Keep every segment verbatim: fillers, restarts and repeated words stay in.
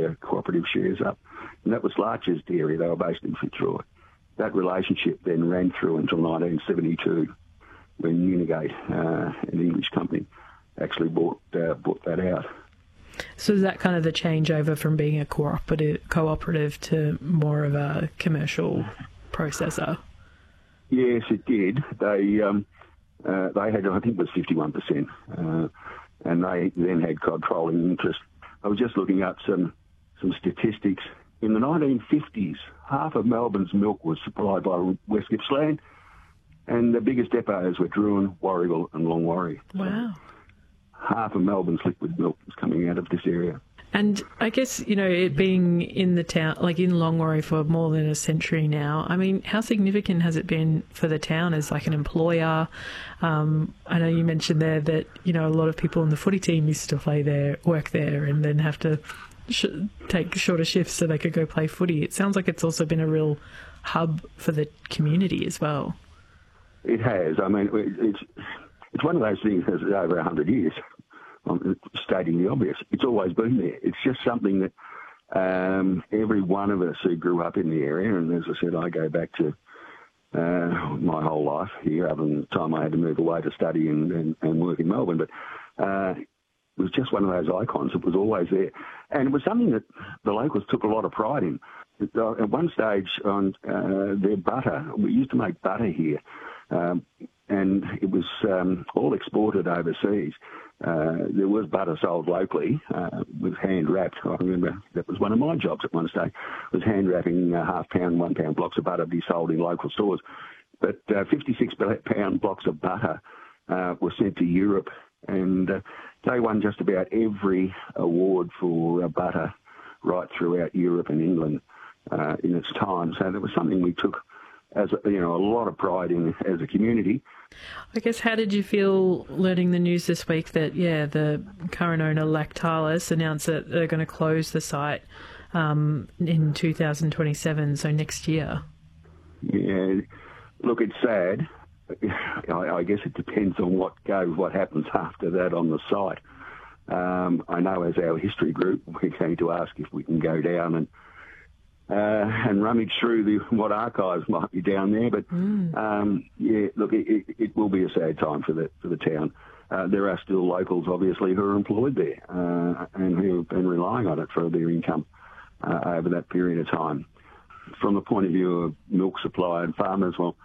their cooperative shares up. And that was Larcher's Dairy. They were based in Fitzroy. That relationship then ran through until nineteen seventy-two, when Unigate, uh, an English company, actually bought uh, bought that out. So is that kind of the changeover from being a cooperative cooperative to more of a commercial processor? Yes, it did. They um, uh, they had, I think it was fifty-one percent, uh, and they then had controlling interest. I was just looking up some some statistics. In the nineteen fifties, half of Melbourne's milk was supplied by West Gippsland, and the biggest depots were Druin, Warragul and Longwarry. Wow. So half of Melbourne's liquid milk was coming out of this area. And I guess, you know, it being in the town, like in Longwarry for more than a century now, I mean, how significant has it been for the town as like an employer? Um, I know you mentioned there that, you know, a lot of people in the footy team used to play there, work there, and then have to sh- take shorter shifts so they could go play footy. It sounds like it's also been a real hub for the community as well. It has. I mean, it's it's one of those things that's over one hundred years. I'm stating the obvious. It's always been there. It's just something that um, every one of us who grew up in the area, and as I said, I go back to uh, my whole life here, other than the time I had to move away to study and, and, and work in Melbourne. But uh, it was just one of those icons. It was always there. And it was something that the locals took a lot of pride in. At one stage, on uh, their butter, we used to make butter here, um, and it was um, all exported overseas. Uh, there was butter sold locally, uh, was hand wrapped. I remember that was one of my jobs at one stage, was hand wrapping uh, half pound, one pound blocks of butter to be sold in local stores. But uh, fifty-six pound blocks of butter uh, were sent to Europe, and uh, they won just about every award for uh, butter right throughout Europe and England uh, in its time. So there was something we took as you know a lot of pride in as a community. I guess, how did you feel learning the news this week that, yeah, the current owner, Lactalis, announced that they're going to close the site um, in two thousand twenty-seven, so next year? Yeah, look, it's sad. I, I guess it depends on what goes, what happens after that on the site. Um, I know as our history group, we're going to ask if we can go down and Uh, and rummage through the, what archives might be down there. But, mm. um, yeah, look, it, it, it will be a sad time for the, for the town. Uh, there are still locals, obviously, who are employed there uh, and who have been relying on it for their income uh, over that period of time. From the point of view of milk supply and farmers, well,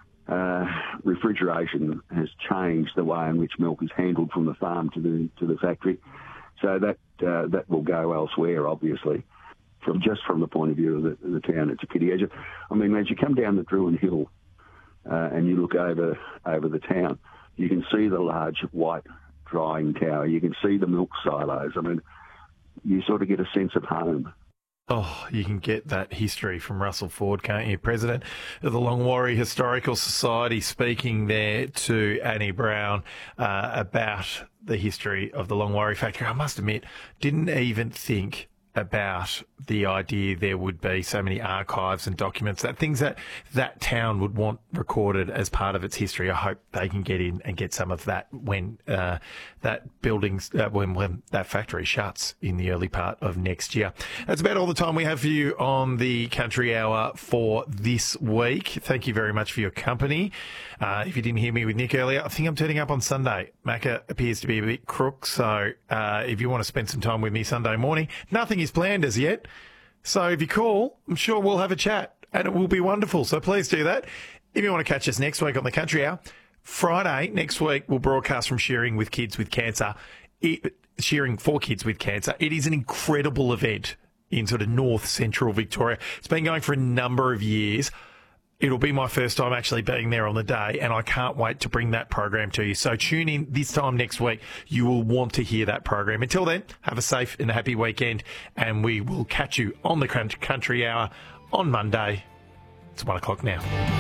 uh, refrigeration has changed the way in which milk is handled from the farm to the to the factory. So that uh, that will go elsewhere, obviously. From just from the point of view of the, the town, it's a pity. As you, I mean, as you come down the Druin Hill uh, and you look over over the town, you can see the large white drying tower. You can see the milk silos. I mean, you sort of get a sense of home. Oh, you can get that history from Russell Ford, can't you? President of the Longwarry Historical Society, speaking there to Annie Brown uh, about the history of the Longwarry factory. I must admit, didn't even think about the idea there would be so many archives and documents, that things that that town would want recorded as part of its history. I hope they can get in and get some of that when uh, that building's, uh, when, when that factory shuts in the early part of next year. That's about all the time we have for you on the Country Hour for this week. Thank you very much for your company. Uh, if you didn't hear me with Nick earlier, I think I'm turning up on Sunday. Macca appears to be a bit crook, so uh, if you want to spend some time with me Sunday morning, nothing is planned as yet. So if you call, I'm sure we'll have a chat and it will be wonderful. So please do that. If you want to catch us next week on the Country Hour, Friday next week we'll broadcast from Shearing with Kids with Cancer. It, Shearing for Kids with Cancer. It is an incredible event in sort of north central Victoria. It's been going for a number of years. It'll be my first time actually being there on the day, and I can't wait to bring that program to you. So tune in this time next week. You will want to hear that program. Until then, have a safe and happy weekend, and we will catch you on the Country Hour on Monday. It's one o'clock now.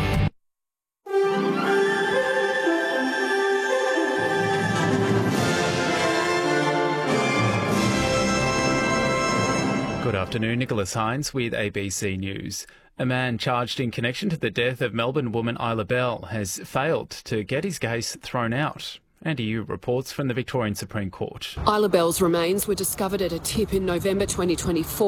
Good afternoon, Nicholas Hines with A B C News. A man charged in connection to the death of Melbourne woman Isla Bell has failed to get his case thrown out. Andy Yu reports from the Victorian Supreme Court. Isla Bell's remains were discovered at a tip in November twenty twenty-four.